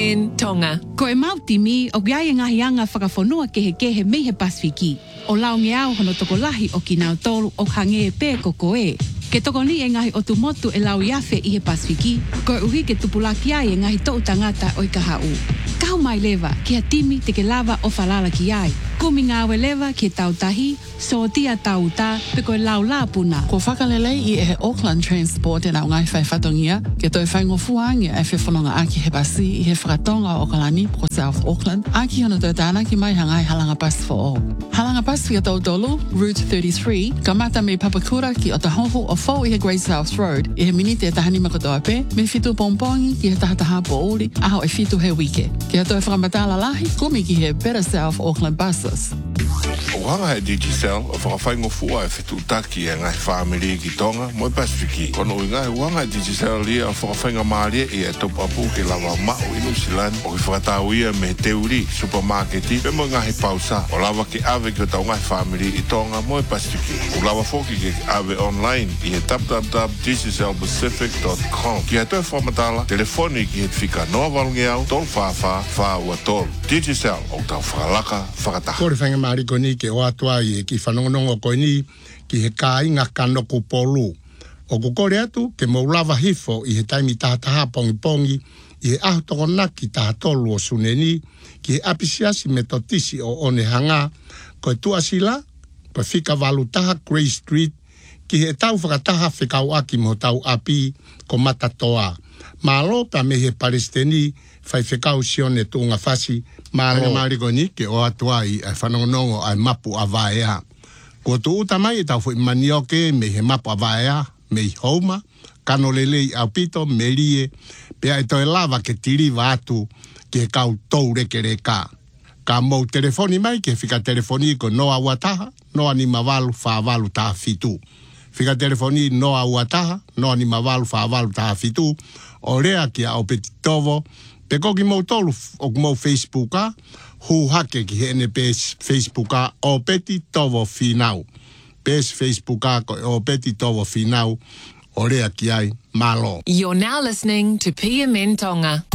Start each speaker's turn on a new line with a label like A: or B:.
A: PMN Tonga.
B: Ko e mauti mi o giai ngahi anga whakafonua kehe me he Pasifiki. O lau ngeau hono toko lahi o ki nau tolu o hange e pē ko koe. Ke toko ni e ngahi o tu motu e lau iafe i he Pasifiki. Ko e uhi ke tupulaki ai e ngahi tou tangata o i kahau. Kau mai lewa ki a timi te ke lava o falala ki ai. Kumi ngāwe lewa ki tau tahi, so tia tau ta, pe koe lau la puna.
C: Ko whakalelei i e he Auckland Transport e nau ngai whai whatongia, ke toi whaingo fuangia e whewhanonga aki he basi i he whakatonga o Kalani po South Auckland, aki hono toi tāna ki mai hangai halanga bus for all. Halanga bus ki a Tolu, Route 33, ka mata me Papakura ki o tahoho o fau i he Great South Road, i he minite e tahani makotoa pe, me fitu pompongi ki he tahataha po uli, aho e fitu he wike. Ki a toi whakamatala lahi, kumi ki he Better South Auckland buses.
D: O hanga he Digicel, o whakawhaingo fua e whetu taki e ngai whamiri ki Tonga, moi Pasifiki. Kono i ngai wanga he Digicel lia o whakawhainga maaria i e topapu ke lawa mau i New Zealand, o ki whakatau ia me teuri, supermarketi, pe mo ngai pausa, o lawa ki ave ki o tau ngai whamiri i Tonga, moi Pasifiki. O lawa foki ki ave online i he www.digicelpacific.com. Ki he toi whamatala, telefoni ki he whika noa walungeau, tol whawha, whaua tol. Digicel, o tau whakalaka, whakataha.
E: Kore whainga maari ko ni ke o atua i ki whanongonongo ko ni ki he kāinga kanoko polu. O ko kore atu ke maulawa hifo i he taimi tahataha pongi i he ahu toko naki tahatolu o suneni ki he apisiasi me totisi o one hanga ko e tuasila ko e whika walutaha Grey Street ki he tau whakataha whikau aki mo tau api ko matatoa. Malo pa me he Palestini fai whikau sione tuunga fasi Mārenga maariko ni ke o atua i whanongonongo ai mapu a vaea. Ko tu uta mai e tau fui manioke me he mapu a vaea, me i houma, kano lelei au pito, me rie, pea e toi lava ke tiri vatu ke kau tou reke reka. Ka mou telefoni mai ke whika telefoni ko noa uataha, noa ni mawalu whaavalu taha fitu. Whika telefoni noa uataha, noa ni mawalu whaavalu taha fitu, o rea ki a o peti tovo, te koki mou tolu o mou Facebooka, hu hake ki hene pēs Facebooka o peti tovo finau. Pēs Facebooka o peti tovo finau, o rea ki ai malo.
A: You're now listening to PMN Tonga.